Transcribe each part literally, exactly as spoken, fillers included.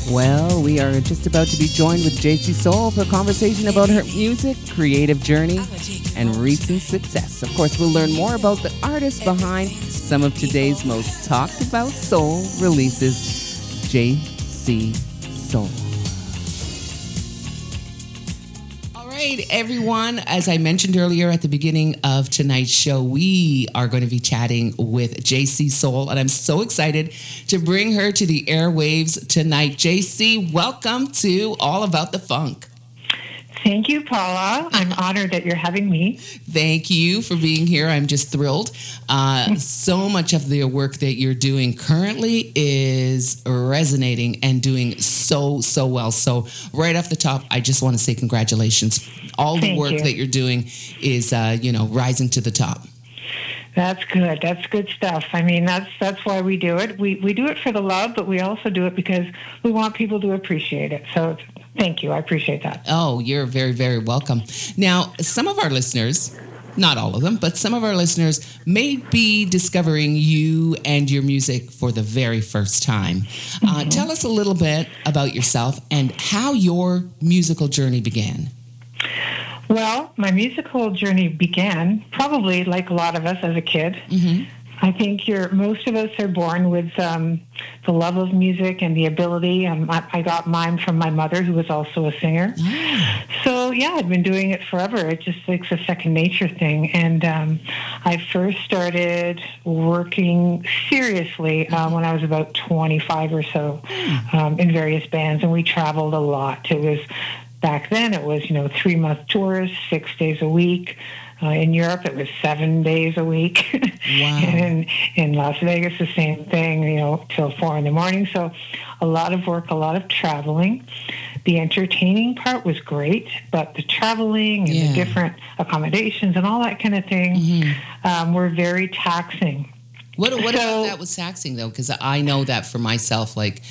Well, we are just about to be joined with J C Soul for a conversation about her music, creative journey, and recent success. Of course, we'll learn more about the artist behind some of today's most talked about soul releases. J C Soul. Right, everyone. As I mentioned earlier at the beginning of tonight's show, we are going to be chatting with J C Soul, and I'm so excited to bring her to the airwaves tonight. J C, welcome to All About the Funk. Thank you, Paula. I'm honored that you're having me. Thank you for being here. I'm just thrilled. Uh, so much of the work that you're doing currently is resonating and doing so, so well. So right off the top, I just want to say congratulations. All the Thank work you. that you're doing is, uh, you know, rising to the top. That's good. That's good stuff. I mean, that's that's why we do it. We we do it for the love, but we also do it because we want people to appreciate it. So thank you. I appreciate that. Oh, you're very, very welcome. Now, some of our listeners, not all of them, but some of our listeners may be discovering you and your music for the very first time. Mm-hmm. Uh, tell us a little bit about yourself and how your musical journey began. Well, my musical journey began probably like a lot of us as a kid. Mm-hmm. I think you're, most of us are born with um, the love of music and the ability. Um, I, I got mine from my mother, who was also a singer. Oh. So, yeah, I've been doing it forever. It just it's a second nature thing. And um, I first started working seriously um, when I was about twenty-five or so um, in various bands, and we traveled a lot. It was Back then, it was, you know, three-month tours, six days a week. Uh, in Europe, it was seven days a week. Wow. And in, in Las Vegas, the same thing, you know, till four in the morning. So a lot of work, a lot of traveling. The entertaining part was great, but the traveling and yeah. the different accommodations and all that kind of thing mm-hmm. um, were very taxing. What, what so, about that was taxing, though? Because I know that for myself, like,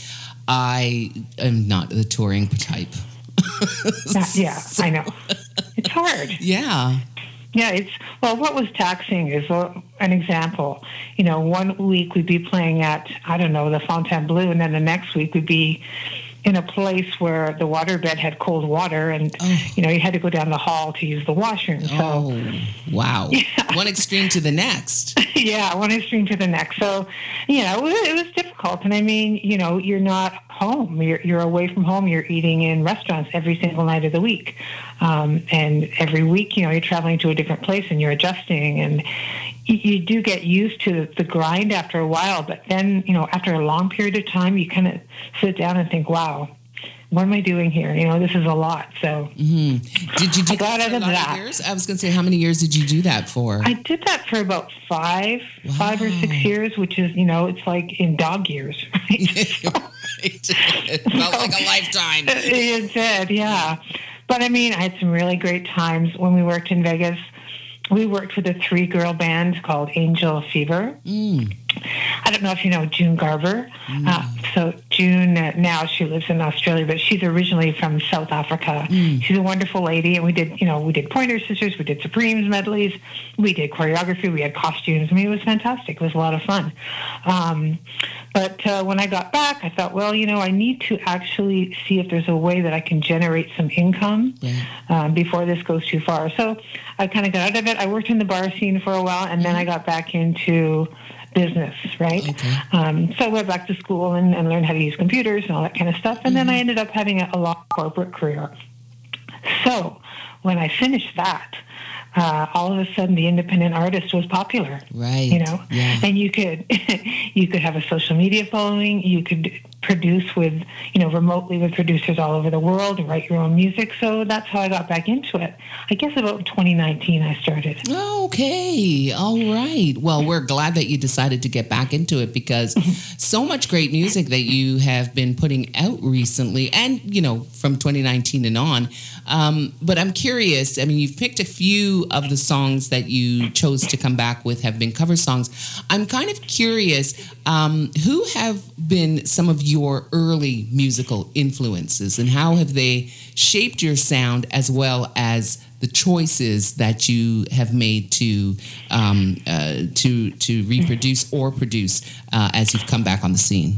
I am not the touring type. That, yeah, so. I know. It's hard. Yeah. Yeah, it's, well, what was taxing is well, an example. You know, one week we'd be playing at, I don't know, the Fontainebleau, and then the next week we'd be in a place where the waterbed had cold water, and, oh. you know, you had to go down the hall to use the washroom. So, oh, wow. Yeah. One extreme to the next. Yeah, one extreme to the next. So, you know, it was, it was difficult. And I mean, you know, you're not home. You're, you're away from home. You're eating in restaurants every single night of the week. Um, and every week, you know, you're traveling to a different place and you're adjusting. And you, you do get used to the grind after a while. But then, you know, after a long period of time, you kind of sit down and think, wow, what am I doing here? You know, this is a lot. So mm-hmm. Did you do I got that for out of a lot that. Of years? I was going to say, how many years did you do that for? I did that for about five, wow. five or six years, which is, you know, it's like in dog years. Right? So, it felt so, like a lifetime. It did, yeah. But I mean, I had some really great times when we worked in Vegas. We worked with a three-girl band called Angel Fever. Mm. I don't know if you know June Garver. Mm. Uh, so June, uh, now she lives in Australia, but she's originally from South Africa. Mm. She's a wonderful lady, and we did, you know, we did Pointer Sisters, we did Supremes medleys, we did choreography, we had costumes. I mean, it was fantastic. It was a lot of fun. Um, but uh, when I got back, I thought, well, you know, I need to actually see if there's a way that I can generate some income yeah. um, before this goes too far. So I kind of got out of it. I worked in the bar scene for a while, and then I got back into business, right? Okay. Um, so I went back to school and, and learned how to use computers and all that kind of stuff. And mm-hmm. then I ended up having a, a long corporate career. So when I finished that, uh, all of a sudden the independent artist was popular. Right. You know? Yeah. And you could you could have a social media following, you could produce with, you know, remotely with producers all over the world and write your own music. So that's how I got back into it. I guess about twenty nineteen I started. Okay. All right. Well, we're glad that you decided to get back into it because so much great music that you have been putting out recently and, you know, from twenty nineteen and on. Um, but I'm curious, I mean, you've picked a few of the songs that you chose to come back with have been cover songs. I'm kind of curious, um, who have been some of your early musical influences and how have they shaped your sound as well as the choices that you have made to um, uh, to to reproduce or produce uh, as you've come back on the scene?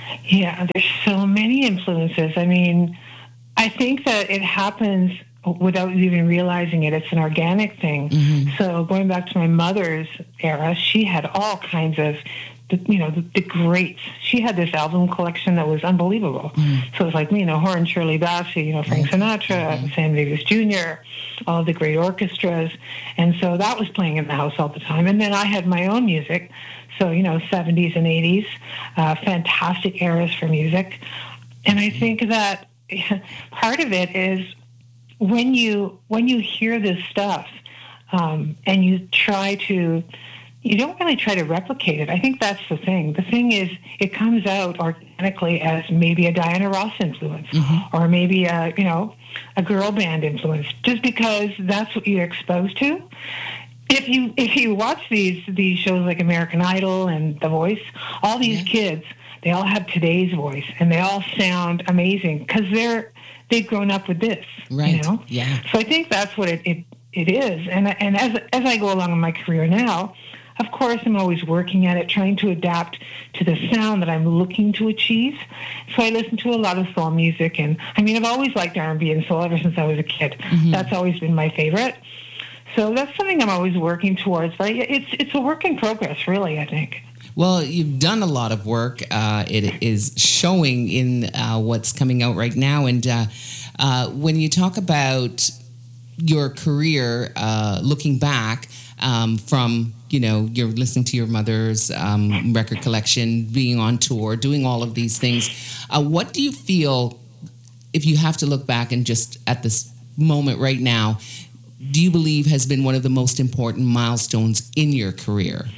Yeah, there's so many influences. I mean, I think that it happens without even realizing it. It's an organic thing. Mm-hmm. So going back to my mother's era, she had all kinds of, the, you know, the, the greats. She had this album collection that was unbelievable. Mm-hmm. So it was like, you know, her and Shirley Bassey, you know, Frank Sinatra, mm-hmm. Sam Davis Junior, all the great orchestras. And so that was playing in the house all the time. And then I had my own music. So, you know, seventies and eighties, uh, fantastic eras for music. And I think that part of it is when you when you hear this stuff um, and you try to, you don't really try to replicate it. I think that's the thing. The thing is, it comes out organically as maybe a Diana Ross influence, mm-hmm. or maybe a, you know, a girl band influence, just because that's what you're exposed to. If you if you watch these these shows like American Idol and The Voice, all these yeah. kids, they all have today's voice, and they all sound amazing because they're they've grown up with this, right? You know? Yeah. So I think that's what it, it it is. And and as as I go along in my career now, of course, I'm always working at it, trying to adapt to the sound that I'm looking to achieve. So I listen to a lot of soul music, and I mean, I've always liked R and B and soul ever since I was a kid. Mm-hmm. That's always been my favorite. So that's something I'm always working towards. But it's it's a work in progress, really, I think. Well, you've done a lot of work. Uh, it is showing in uh, what's coming out right now. And uh, uh, when you talk about your career, uh, looking back um, from, you know, you're listening to your mother's um, record collection, being on tour, doing all of these things, uh, what do you feel, if you have to look back and just at this moment right now, do you believe has been one of the most important milestones in your career?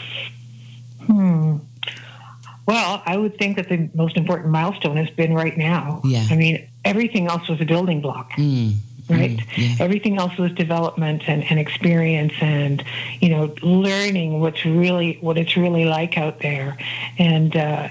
Hmm. Well, I would think that the most important milestone has been right now. Yeah. I mean, everything else was a building block, mm. right? Mm, yeah. Everything else was development and, and experience and, you know, learning what's really, what it's really like out there. And uh,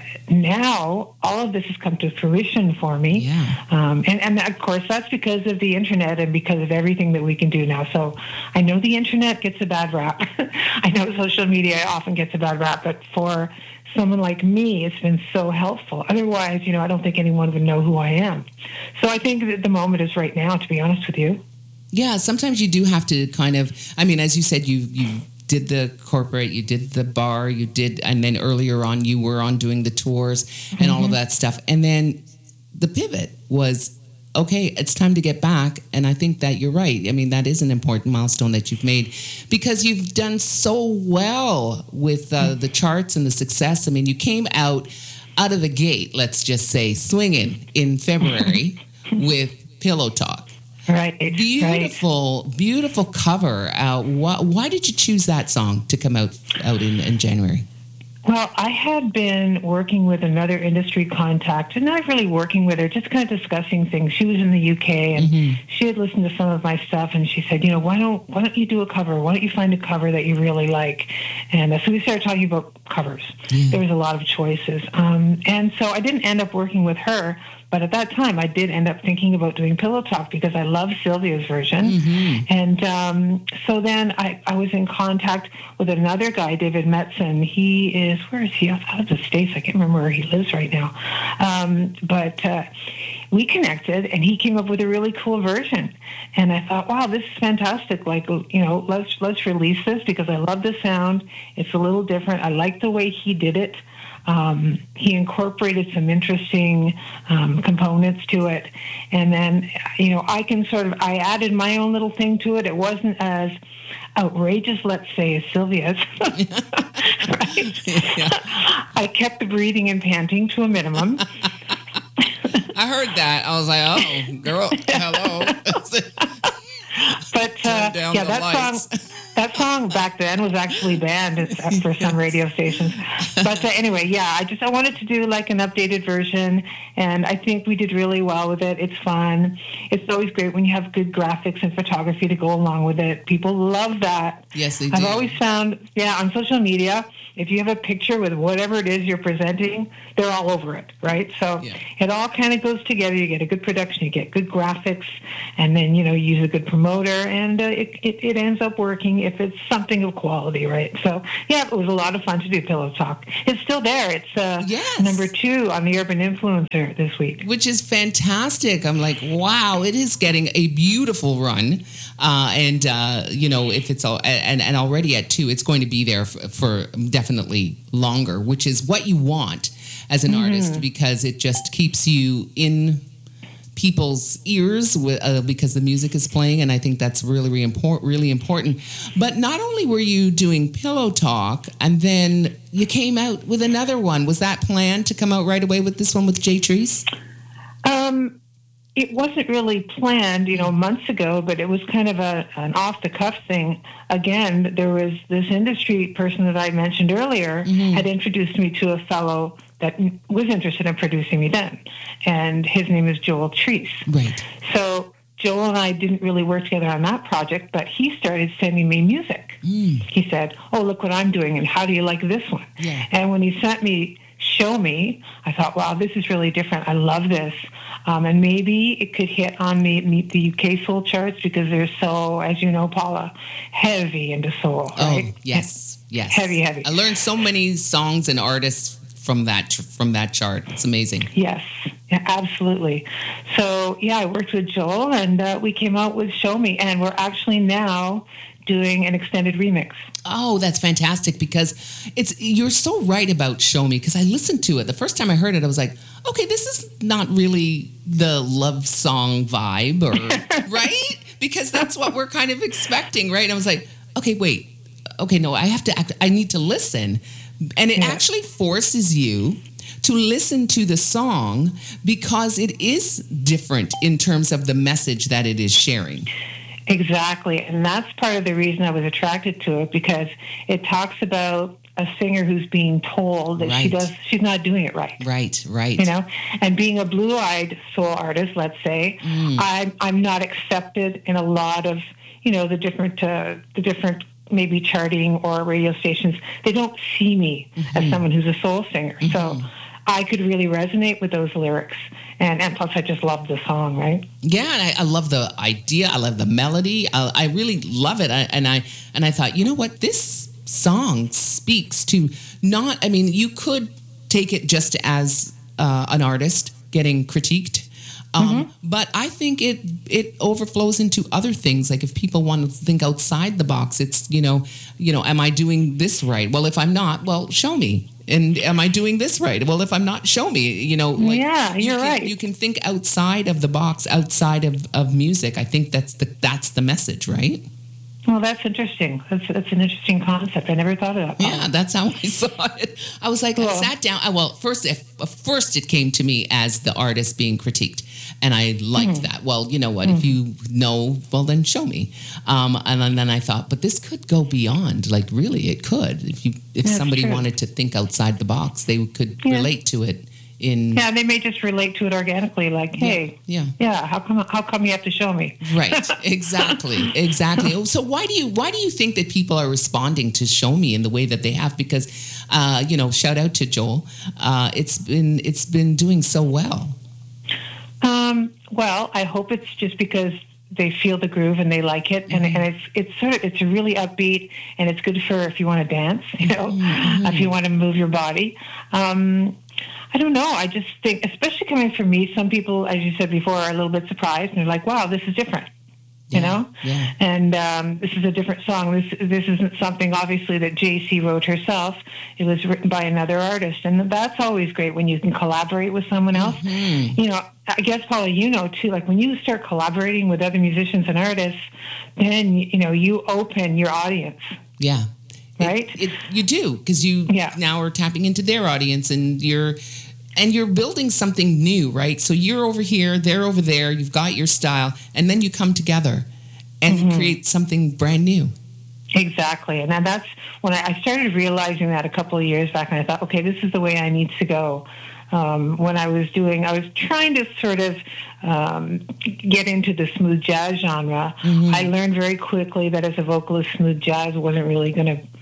now all of this has come to fruition for me. Yeah. Um, and, and of course, that's because of the internet and because of everything that we can do now. So I know the internet gets a bad rap. I know social media often gets a bad rap, but for someone like me, it's been so helpful. Otherwise, you know, I don't think anyone would know who I am. So I think that the moment is right now, to be honest with you. Yeah, sometimes you do have to kind of, I mean, as you said, you you did the corporate, you did the bar, you did, and then earlier on you were on doing the tours and mm-hmm. all of that stuff. And then the pivot was, okay, it's time to get back. And I think that you're right. I mean, that is an important milestone that you've made because you've done so well with uh, the charts and the success. I mean, you came out out of the gate, let's just say, swinging in February with Pillow Talk. Right. Beautiful, right. beautiful cover. Uh, why, why did you choose that song to come out out in, in January? Well, I had been working with another industry contact, and not really working with her, just kind of discussing things. She was in the U K, and mm-hmm. she had listened to some of my stuff, and she said, you know, why don't why don't you do a cover? Why don't you find a cover that you really like? And uh, so we started talking about covers. Yeah. There was a lot of choices. Um, and so I didn't end up working with her, but at that time, I did end up thinking about doing Pillow Talk because I love Sylvia's version. Mm-hmm. And um, so then I, I was in contact with another guy, David Metzen. He is, where is he? Out of the States. I can't remember where he lives right now. Um, but uh, we connected, and he came up with a really cool version. And I thought, wow, this is fantastic. Like, you know, let's let's release this because I love the sound. It's a little different. I like the way he did it. Um, he incorporated some interesting um, components to it. And then, you know, I can sort of, I added my own little thing to it. It wasn't as outrageous, let's say, as Sylvia's. Right? Yeah. I kept the breathing and panting to a minimum. I heard that. I was like, oh, girl, hello. But uh, yeah, that lights. song, that song back then was actually banned for some yes. radio stations. But uh, anyway, yeah, I just I wanted to do like an updated version, and I think we did really well with it. It's fun. It's always great when you have good graphics and photography to go along with it. People love that. Yes, they do. I've always found, yeah, on social media, if you have a picture with whatever it is you're presenting, they're all over it, right? So yeah. it all kind of goes together. You get a good production, you get good graphics, and then, you know, you use a good promoter, and uh, it, it, it ends up working. if it's something of quality, right? So, yeah, it was a lot of fun to do Pillow Talk. It's still there. It's uh, yes. number two on the Urban Influencer this week. Which is fantastic. I'm like, wow, it is getting a beautiful run. Uh, and, uh, you know, if it's all, and, and already at two, it's going to be there for, for definitely longer, which is what you want as an mm-hmm. artist, because it just keeps you in people's ears with, uh, because the music is playing, and I think that's really, really important. Really important. But not only were you doing Pillow Talk, and then you came out with another one. Was that planned to come out right away with this one with Jay Treese? Um, it wasn't really planned, you know, months ago, but it was kind of a an off the cuff thing. Again, there was this industry person that I mentioned earlier mm-hmm. had introduced me to a fellow that was interested in producing me then. And his name is Joel Treese. Right. So Joel and I didn't really work together on that project, but he started sending me music. Mm. He said, oh, look what I'm doing, and how do you like this one? Yeah. And when he sent me Show Me, I thought, wow, this is really different. I love this. Um, and maybe it could hit on the, the U K soul charts, because they're so, as you know, Paula, heavy into soul. Right? Oh, yes, yes. Heavy, heavy. I learned so many songs and artists from that from that chart. It's amazing. Yes, yeah, absolutely. So, yeah, I worked with Joel, and uh, we came out with Show Me, and we're actually now doing an extended remix. Oh, that's fantastic, because it's you're so right about Show Me, because I listened to it. The first time I heard it, I was like, okay, this is not really the love song vibe, or right? Because that's what we're kind of expecting, right? And I was like, okay, wait. Okay, no, I have to act, I need to listen. And it yeah. actually forces you to listen to the song, because it is different in terms of the message that it is sharing. Exactly. And that's part of the reason I was attracted to it, because it talks about a singer who's being told that right. she does, she's not doing it right. Right, right. You know, and being a blue-eyed soul artist, let's say, mm. I'm I'm not accepted in a lot of, you know, the different uh, the different maybe charting or radio stations. They don't see me mm-hmm. as someone who's a soul singer. Mm-hmm. So I could really resonate with those lyrics. And, and plus, I just love the song, right? Yeah, and I, I love the idea. I love the melody. I, I really love it. I, and I and I thought, you know what? This song speaks to not, I mean, you could take it just as uh, an artist getting critiqued. Um, mm-hmm. But I think it it overflows into other things. Like if people want to think outside the box, it's, you know, you know, am I doing this right? Well, if I'm not, well, show me. And am I doing this right? Well, if I'm not, show me. You know, like yeah, you're you can, right. You can think outside of the box, outside of, of music. I think that's the that's the message, right? Well, that's interesting. That's that's an interesting concept. I never thought of that. Yeah, that's how I saw it. I was like, cool. I sat down. I, well, first, if, first it came to me as the artist being critiqued, and I liked mm. that. Well, you know what? Mm. If you know, well, then show me. Um, and then I thought, but this could go beyond. Like, really, it could. If you, if that's somebody true. wanted to think outside the box, they could yeah. relate to it. In yeah, they may just relate to it organically. Like, hey, yeah, yeah, yeah how come? How come you have to show me? Right, exactly, exactly. So why do you why do you think that people are responding to Show Me in the way that they have? Because, uh, you know, shout out to Joel. Uh, it's been it's been doing so well. Um, well, I hope it's just because they feel the groove and they like it, and, mm-hmm. and it's it's sort of it's really upbeat, and it's good for if you want to dance, you know, mm-hmm. if you want to move your body. Um, I don't know. I just think, especially coming from me, some people, as you said before, are a little bit surprised, and they're like, "Wow, this is different," yeah, you know. Yeah. And um, this is a different song. This this isn't something obviously that J C wrote herself. It was written by another artist, and that's always great when you can collaborate with someone else. Mm-hmm. You know, I guess Paula, you know too. Like when you start collaborating with other musicians and artists, then you know you open your audience. Yeah. Right. It, it, you do, because you yeah. now are tapping into their audience, and you're. And you're building something new, right? So you're over here, they're over there, you've got your style, and then you come together and mm-hmm. create something brand new. Exactly. And that's when I started realizing that a couple of years back, and I thought, okay, this is the way I need to go. Um, when I was doing, I was trying to sort of um, get into the smooth jazz genre. Mm-hmm. I learned very quickly that as a vocalist, smooth jazz wasn't really going to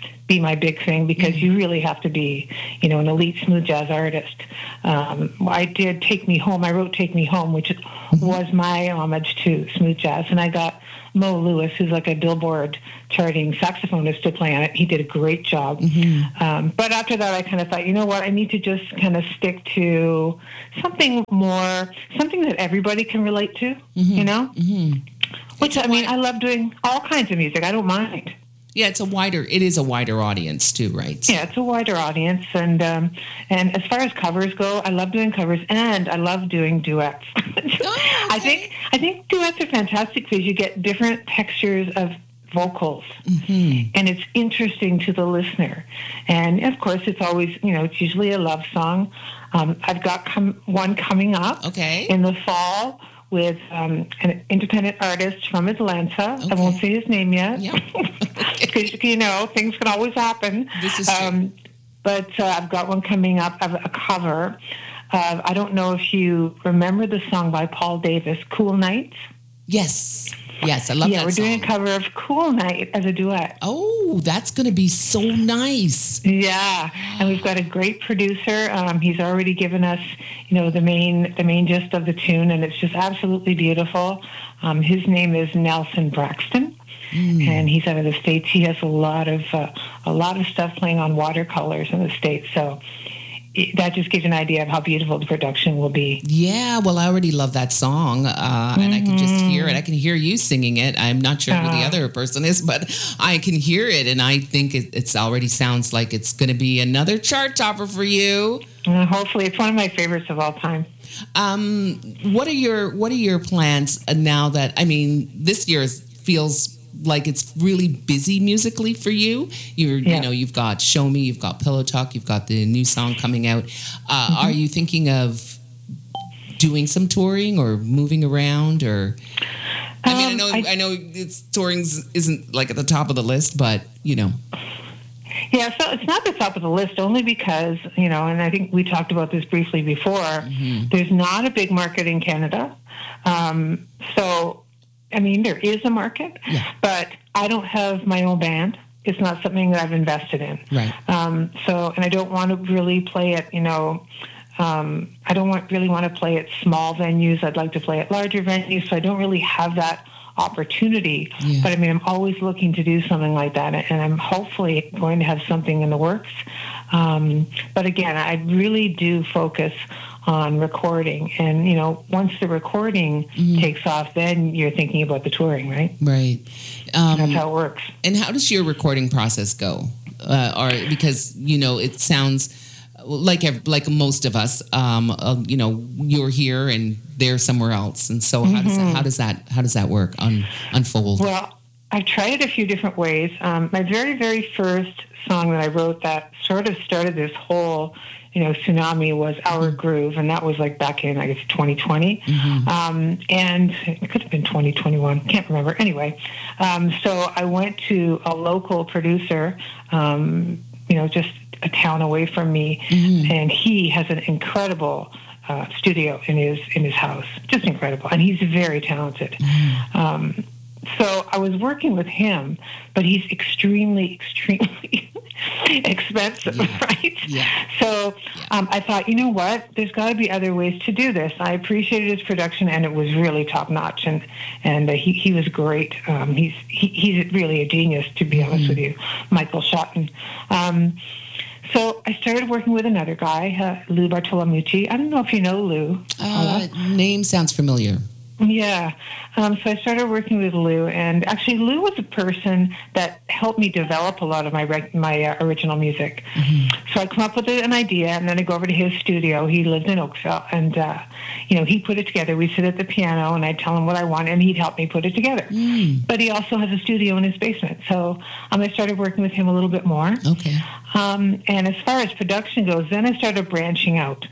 be my big thing because you really have to be, you know, an elite smooth jazz artist. Um, I did Take Me Home. I wrote Take Me Home, which was my homage to smooth jazz. And I got Mo Lewis, who's like a Billboard charting saxophonist, to play on it. He did a great job. Mm-hmm. Um, but after that, I kind of thought, you know what, I need to just kind of stick to something more, something that everybody can relate to, mm-hmm. you know? Mm-hmm. Which, I mean, I love doing all kinds of music. I don't mind. Yeah, it's a wider, it is a wider audience too, right? Yeah, it's a wider audience. And um, and as far as covers go, I love doing covers and I love doing duets. Oh, okay. I think I think duets are fantastic because you get different textures of vocals. Mm-hmm. And it's interesting to the listener. And of course, it's always, you know, it's usually a love song. Um, I've got com- one coming up okay. in the fall with um, an independent artist from Atlanta. Okay. I won't say his name yet. Because, yep. you know, things can always happen. This is true. Um, but uh, I've got one coming up, of a cover. Uh, I don't know if you remember the song by Paul Davis, Cool Nights. Yes. Yes, I love yeah, that we're song. doing a cover of Cool Night as a duet. Oh, that's going to be so nice. Yeah, and we've got a great producer. Um, he's already given us, you know, the main the main gist of the tune, and it's just absolutely beautiful. Um, his name is Nelson Braxton, mm. and he's out of the States. He has a lot of uh, a lot of stuff playing on watercolors in the States, so that just gives you an idea of how beautiful the production will be. Yeah, well, I already love that song, uh, mm-hmm. and I can just hear it. I can hear you singing it. I'm not sure uh, who the other person is, but I can hear it, and I think it it's already sounds like it's going to be another chart topper for you. Uh, hopefully, it's one of my favorites of all time. Um, what are your What are your plans now that I mean, this year feels like it's really busy musically for you. You're, yeah. you know, you've got Show Me, you've got Pillow Talk, you've got the new song coming out. Uh, mm-hmm. Are you thinking of doing some touring or moving around? Or I mean, um, I know, I, I know, it's touring isn't like at the top of the list, but you know. Yeah, so it's not the top of the list only because, you know, and I think we talked about this briefly before. Mm-hmm. There's not a big market in Canada, um, so. I mean, there is a market, yeah. but I don't have my own band. It's not something that I've invested in. Right. Um, so, and I don't want to really play it, you know, um, I don't want really want to play at small venues. I'd like to play at larger venues, so I don't really have that opportunity. Yeah. But, I mean, I'm always looking to do something like that, and I'm hopefully going to have something in the works. Um, but, again, I really do focus on recording, and you know, once the recording mm-hmm. takes off, then you're thinking about the touring, right? Right. Um, That's how it works. And how does your recording process go? Uh, or because you know, it sounds like like most of us, um, uh, you know, you're here and they're somewhere else, and so how mm-hmm. does that, how does that how does that work un, unfold? Well, I've tried it a few different ways. Um, my very very first song that I wrote that sort of started this whole, you know, tsunami was Our Groove, and that was like back in, I guess, twenty twenty. Mm-hmm. Um, and it could have been twenty twenty-one, can't remember. Anyway, um, so I went to a local producer, um, you know, just a town away from me, mm-hmm. and he has an incredible uh, studio in his in his house, just incredible, and he's very talented. Mm-hmm. Um, so I was working with him, but he's extremely, extremely expensive, yeah. right? Yeah. So yeah. Um, I thought, you know what? There's got to be other ways to do this. I appreciated his production, and it was really top notch, and and uh, he he was great. Um, he's he, he's really a genius, to be honest mm-hmm. with you, Michael Schotten. Um, so I started working with another guy, uh, Lou Bartolomucci. I don't know if you know Lou. Uh, name sounds familiar. Yeah. Um, so I started working with Lou, and actually Lou was a person that helped me develop a lot of my reg- my uh, original music. Mm-hmm. So I come up with an idea, and then I go over to his studio. He lived in Oakville, and uh, you know, he put it together. We sit at the piano, and I tell him what I want, and he'd help me put it together. Mm. But he also has a studio in his basement, so um, I started working with him a little bit more. Okay. Um, and as far as production goes, then I started branching out.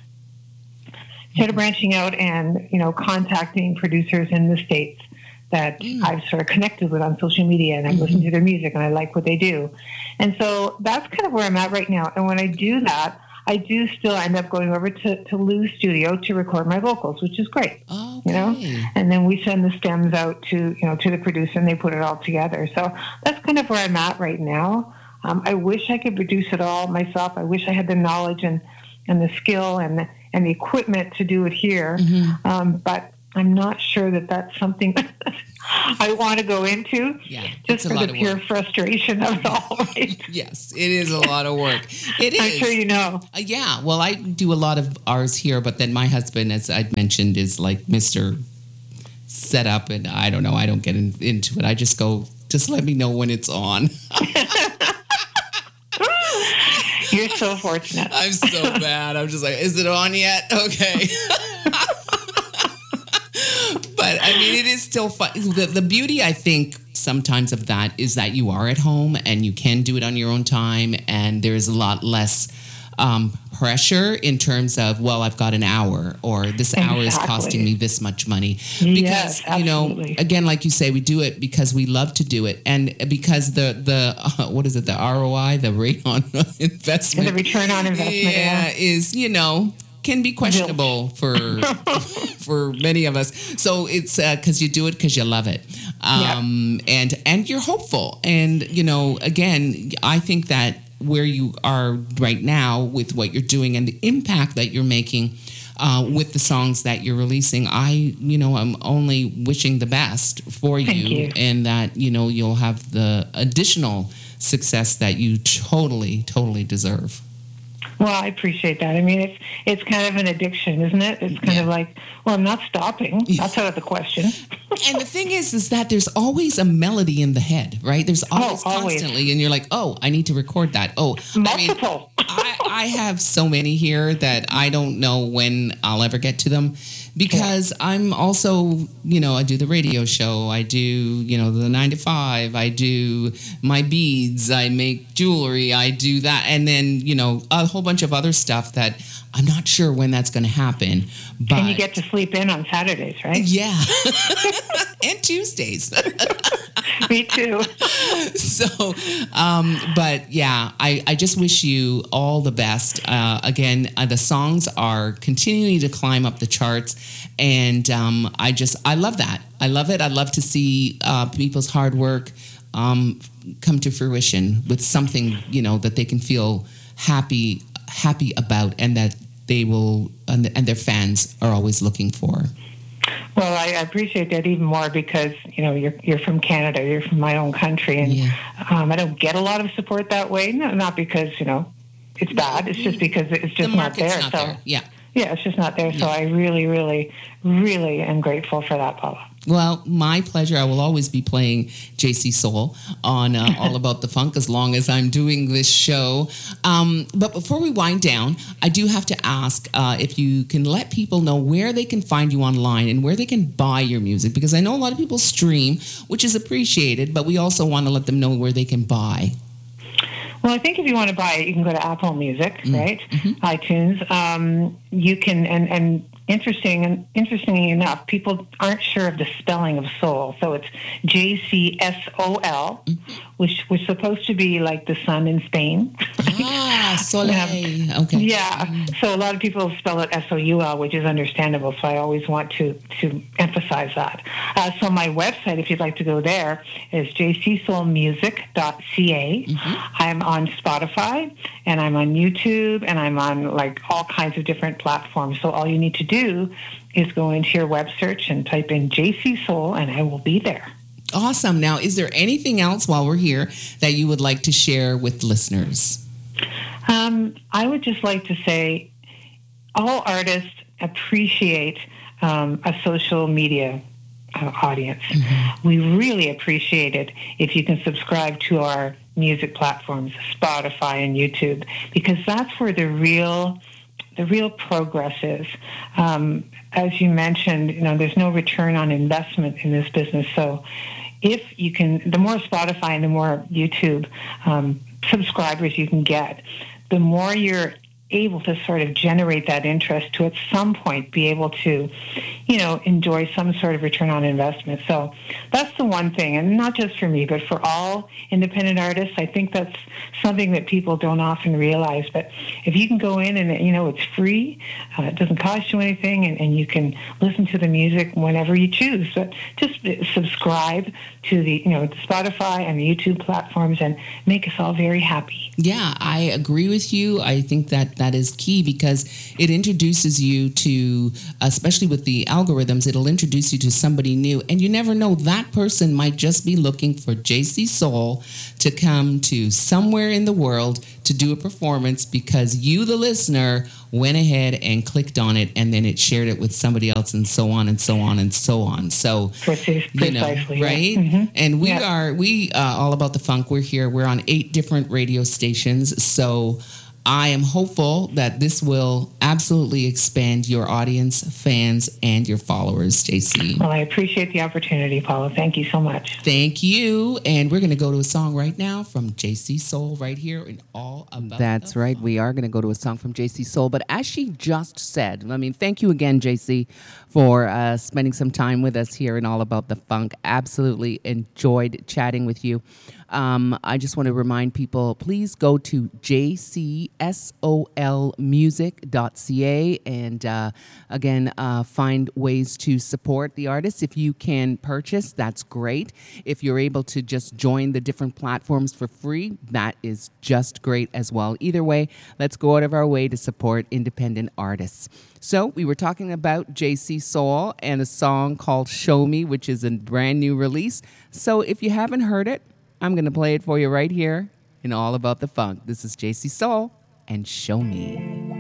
Started branching out and, you know, contacting producers in the States that mm. I've sort of connected with on social media, and I mm-hmm. listen to their music and I like what they do. And so that's kind of where I'm at right now. And when I do that, I do still end up going over to, to Lou's studio to record my vocals, which is great. Okay. You know, and then we send the stems out to, you know, to the producer, and they put it all together. So that's kind of where I'm at right now. Um, I wish I could produce it all myself. I wish I had the knowledge and, and the skill and the, and the equipment to do it here. Mm-hmm. Um, but I'm not sure that that's something I want to go into. Yeah, just for the pure work. frustration of it all. Right? Yes, it is a lot of work. It is. I'm sure you know. Uh, yeah, well, I do a lot of ours here, but then my husband, as I'd mentioned, is like Mister Setup, and I don't know. I don't get in, into it. I just go, just let me know when it's on. You're so fortunate. I'm so bad. I'm just like, is it on yet? Okay. But I mean, it is still fun. The, the beauty, I think, sometimes of that is that you are at home and you can do it on your own time, and there's a lot less um, pressure in terms of, well, I've got an hour, or this exactly. hour is costing me this much money. Because, yes, you know, again, like you say, we do it because we love to do it, and because the, the uh, what is it, the R O I, the rate on investment. The return on investment. Yeah, yeah. is, you know, can be questionable for for many of us. So it's because uh, you do it because you love it, um, yeah. and and you're hopeful. And you know, again, I think that where you are right now with what you're doing and the impact that you're making uh, with the songs that you're releasing, I you know I'm only wishing the best for you, you, and that you know you'll have the additional success that you totally totally deserve. Well, I appreciate that. I mean, it's it's kind of an addiction, isn't it? It's kind yeah. of like, well, I'm not stopping. That's out of the question. And the thing is, is that there's always a melody in the head, right? There's always, oh, always. constantly, and you're like, oh, I need to record that. Oh, multiple. I mean, I, I have so many here that I don't know when I'll ever get to them. Because yeah. I'm also, you know, I do the radio show, I do, you know, the nine to five, I do my beads, I make jewelry, I do that, and then, you know, a whole bunch of other stuff that I'm not sure when that's going to happen. But and you get to sleep in on Saturdays, right? Yeah. And Tuesdays. Me too. So, um, but yeah, I, I just wish you all the best. Uh, again, uh, the songs are continuing to climb up the charts. And um, I just, I love that. I love it. I love to see uh, people's hard work um, come to fruition with something, you know, that they can feel happy, happy about, and that they will, and, and their fans are always looking for. Well, I appreciate that even more because, you know, you're you're from Canada, you're from my own country, and yeah. um, I don't get a lot of support that way. No, not because, you know, it's bad. It's just because it's just the not there. Not so there. Yeah. Yeah, it's just not there. So yeah. I really, really, really am grateful for that, Paula. Well, my pleasure. I will always be playing J C Soul on uh, All About the Funk as long as I'm doing this show. Um, but before we wind down, I do have to ask uh, if you can let people know where they can find you online and where they can buy your music, because I know a lot of people stream, which is appreciated, but we also want to let them know where they can buy. Well, I think if you want to buy it, you can go to Apple Music, mm-hmm. right? Mm-hmm. iTunes. Um, you can, and, and interesting, and interestingly enough, people aren't sure of the spelling of soul. So it's J C S O L, mm-hmm. which was supposed to be like the sun in Spain. Ah, Soleil. um, okay. Yeah. Mm-hmm. So a lot of people spell it S O U L, which is understandable. So I always want to, to emphasize that. Uh, so my website, if you'd like to go there, is j c soul music dot c a. Mm-hmm. I'm on Spotify, and I'm on YouTube, and I'm on like all kinds of different platforms. So all you need to do is go into your web search and type in J C Soul, and I will be there. Awesome. Now, is there anything else while we're here that you would like to share with listeners? Um, I would just like to say all artists appreciate um, a social media uh, audience. Mm-hmm. We really appreciate it if you can subscribe to our music platforms, Spotify and YouTube, because that's where the real the real progress is. Um, as you mentioned, you know, there's no return on investment in this business. So if you can, the more Spotify and the more YouTube um, subscribers you can get, the more you're able to sort of generate that interest to at some point be able to, you know, enjoy some sort of return on investment. So that's the one thing, and not just for me, but for all independent artists. I think that's something that people don't often realize. But if you can go in and, you know, it's free, uh, it doesn't cost you anything, and, and you can listen to the music whenever you choose. But just subscribe to the, you know, Spotify and the YouTube platforms and make us all very happy. Yeah, I agree with you. I think that that is key because it introduces you to, especially with the algorithms, it'll introduce you to somebody new. And you never know, that person might just be looking for J C Soul to come to somewhere in the world to do a performance because you, the listener, went ahead and clicked on it, and then it shared it with somebody else, and so on and so on and so on. So, Precisely, you know, yeah. right? Mm-hmm. And we yeah. are, we uh, all about the funk. We're here. We're on eight different radio stations. So I am hopeful that this will absolutely expand your audience, fans, and your followers, J C. Well, I appreciate the opportunity, Paula. Thank you so much. Thank you. And we're going to go to a song right now from J C Soul right here in All About That's right. We are going to go to a song from J C Soul. But as she just said, I mean, thank you again, J C, for uh, spending some time with us here in All About the Funk. Absolutely enjoyed chatting with you. Um, I just want to remind people, please go to j c sol music dot c a and uh, again, uh, find ways to support the artists. If you can purchase, that's great. If you're able to just join the different platforms for free, that is just great as well. Either way, let's go out of our way to support independent artists. So we were talking about J C Soul and a song called Show Me, which is a brand new release. So if you haven't heard it, I'm going to play it for you right here in All About the Funk. This is J C Soul and Show Me.